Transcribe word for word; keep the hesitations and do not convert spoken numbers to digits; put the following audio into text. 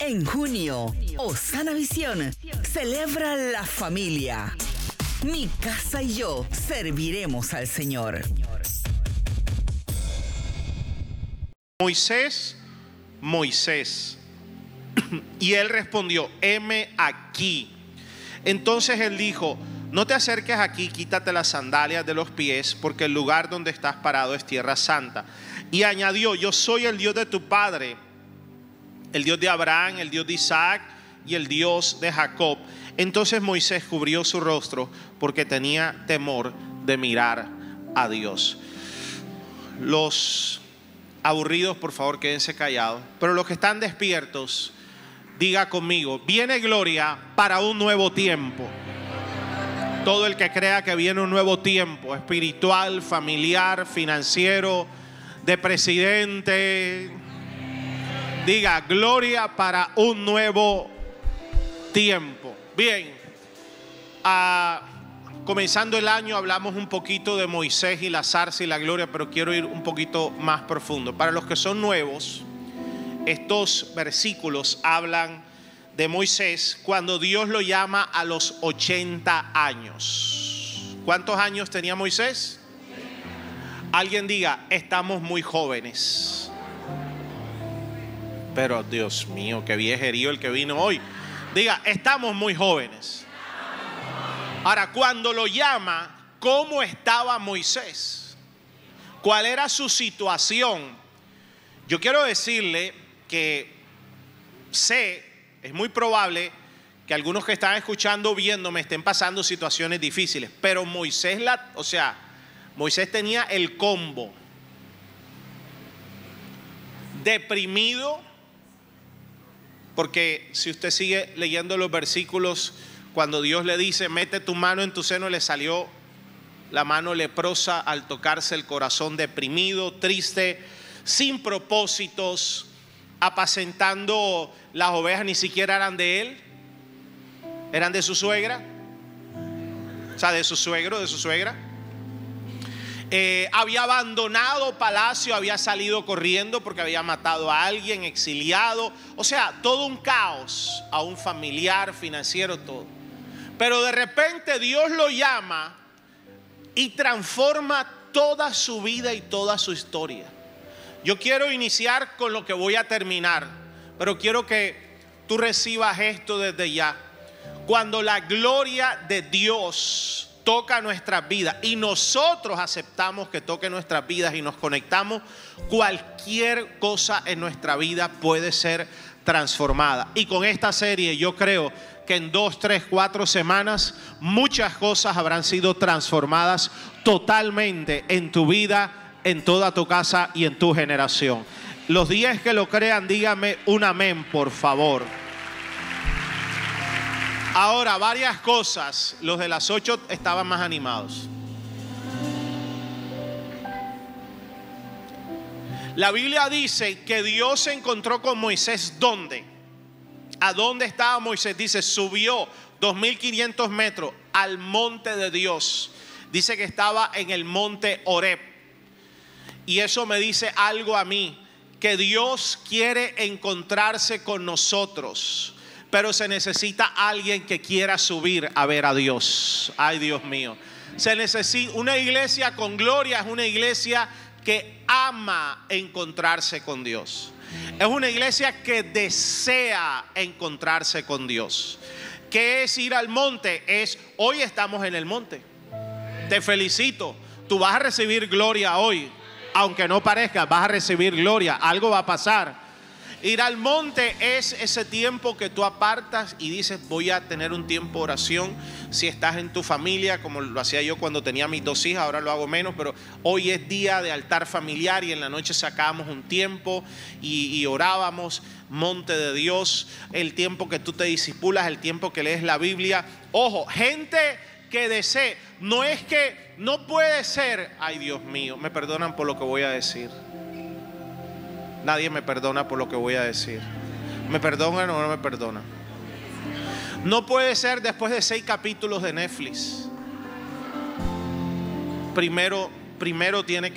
En junio, Osana Visión celebra la familia. Mi casa y yo serviremos al Señor. Moisés, Moisés. Y él respondió: heme aquí. Entonces él dijo: no te acerques aquí, quítate las sandalias de los pies, porque el lugar donde estás parado es tierra santa. Y añadió: yo soy el Dios de tu padre, el Dios de Abraham, el Dios de Isaac y el Dios de Jacob. Entonces Moisés cubrió su rostro porque tenía temor de mirar a Dios. Los aburridos, por favor, quédense callados. Pero los que están despiertos, diga conmigo: viene gloria para un nuevo tiempo. Todo el que crea que viene un nuevo tiempo espiritual, familiar, financiero, de presidente, diga: gloria para un nuevo tiempo. Bien, ah, comenzando el año hablamos un poquito de Moisés y la zarza y la gloria, pero quiero ir un poquito más profundo. Para los que son nuevos, estos versículos hablan de Moisés cuando Dios lo llama a los ochenta años. ¿Cuántos años tenía Moisés? Alguien diga: estamos muy jóvenes. Pero Dios mío, qué viejerío el que vino hoy. Diga: estamos muy jóvenes. Ahora, cuando lo llama, ¿cómo estaba Moisés? ¿Cuál era su situación? Yo quiero decirle que sé, es muy probable que algunos que están escuchando, viéndome, estén pasando situaciones difíciles. Pero Moisés, la, o sea, Moisés tenía el combo: deprimido, porque si usted sigue leyendo los versículos, cuando Dios le dice: mete tu mano en tu seno, le salió la mano leprosa al tocarse el corazón. Deprimido, triste, sin propósitos, apacentando las ovejas. Ni siquiera eran de él, eran de su suegra, o sea, de su suegro, de su suegra. Eh, había abandonado palacio, había salido corriendo porque había matado a alguien, exiliado. O sea, todo un caos, a un familiar, financiero, todo. Pero de repente Dios lo llama y transforma toda su vida y toda su historia. Yo quiero iniciar con lo que voy a terminar, pero quiero que tú recibas esto desde ya. Cuando la gloria de Dios toca nuestras vidas y nosotros aceptamos que toque nuestras vidas y nos conectamos, cualquier cosa en nuestra vida puede ser transformada. Y con esta serie yo creo que en dos, tres, cuatro semanas muchas cosas habrán sido transformadas totalmente en tu vida, en toda tu casa y en tu generación. Los diez que lo crean, díganme un amén, por favor. Ahora, varias cosas. Los de las ocho estaban más animados. La Biblia dice que Dios se encontró con Moisés. ¿Dónde? ¿A dónde estaba Moisés? Dice: subió dos mil quinientos metros al monte de Dios. Dice que estaba en el monte Horeb. Y eso me dice algo a mí, que Dios quiere encontrarse con nosotros, pero se necesita alguien que quiera subir a ver a Dios. Ay, Dios mío. Se necesita una iglesia con gloria, es una iglesia que ama encontrarse con Dios. Es una iglesia que desea encontrarse con Dios. ¿Qué es ir al monte? Es: hoy estamos en el monte. Te felicito, tú vas a recibir gloria hoy. Aunque no parezca, vas a recibir gloria. Algo va a pasar. Ir al monte es ese tiempo que tú apartas y dices: voy a tener un tiempo de oración. Si estás en tu familia, como lo hacía yo cuando tenía mis dos hijas, ahora lo hago menos, pero hoy es día de altar familiar y en la noche sacábamos un tiempo y, y orábamos. Monte de Dios, el tiempo que tú te discipulas, el tiempo que lees la Biblia. Ojo, gente que desee, no es que no puede ser. Ay, Dios mío, me perdonan por lo que voy a decir. Nadie me perdona por lo que voy a decir. ¿Me perdonan o no me perdonan? No puede ser después de seis capítulos de Netflix. Primero, primero tiene que